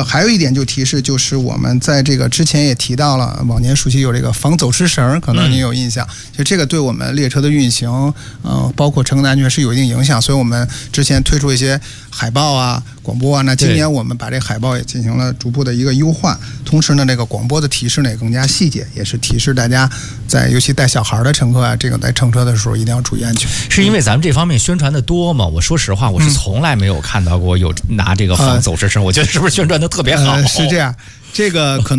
还有一点就提示，就是我们在这个之前也提到了，往年熟悉有这个防走失绳，可能您有印象，就这个对我们列车的运行，包括乘客的安全是有一定影响，所以我们之前推出一些海报啊、广播啊，那今年我们把这海报也进行了逐步的一个优化，同时呢，这个广播的提示呢也更加细节，也是提示大家尤其带小孩的乘客啊，这个在乘车的时候一定要注意安全。 是因为咱们这方面宣传的多吗？我说实话，我是从来没有看到过有拿这个防走失绳，我觉得是不是宣传的特别好？ 是这样，这个可能。